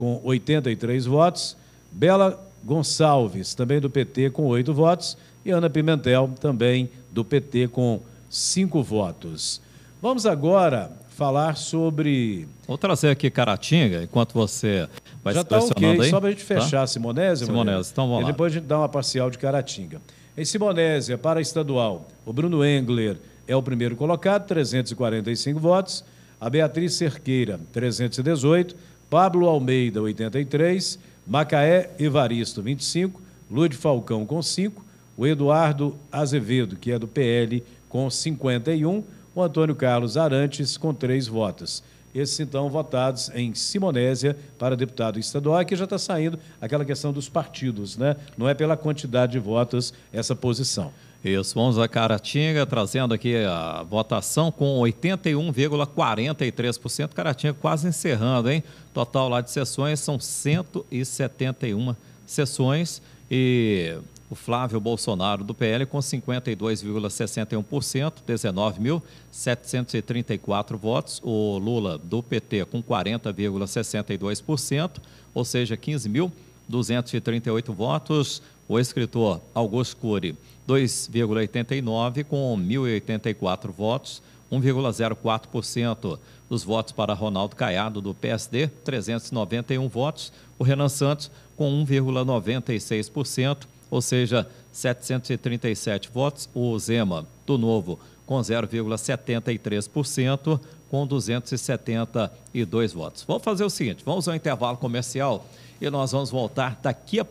com 83 votos, Bela Gonçalves, também do PT, com 8 votos, e Ana Pimentel, também do PT, com 5 votos. Vamos agora falar sobre... Vou trazer aqui Caratinga, enquanto você vai já se pressionando ok, aí. só para a gente fechar Simonésia. Simonésia, então vamos lá. E depois a gente dá uma parcial de Caratinga. Em Simonésia, para a estadual, o Bruno Engler é o primeiro colocado, 345 votos. A Beatriz Cerqueira, 318. Pablo Almeida, 83. Macaé Evaristo, 25. Lude Falcão, com 5. O Eduardo Azevedo, que é do PL, com 51. O Antônio Carlos Arantes, com 3 votos. Esses, então, votados em Simonésia para deputado estadual. Aqui já está saindo aquela questão dos partidos, né? Não é pela quantidade de votos essa posição. Isso, vamos a Caratinga, trazendo aqui a votação com 81,43%. Caratinga quase encerrando, hein? Total lá de sessões são 171 sessões e o Flávio Bolsonaro do PL com 52,61%, 19.734 votos. O Lula do PT com 40,62%, ou seja, 15.238 votos. O escritor Augusto Cury, 2,89 com 1.084 votos, 1,04% dos votos para Ronaldo Caiado, do PSD, 391 votos. O Renan Santos, com 1,96%, ou seja, 737 votos. O Zema, do Novo, com 0,73%, com 272 votos. Vamos fazer o seguinte, vamos ao intervalo comercial e nós vamos voltar daqui a pouco.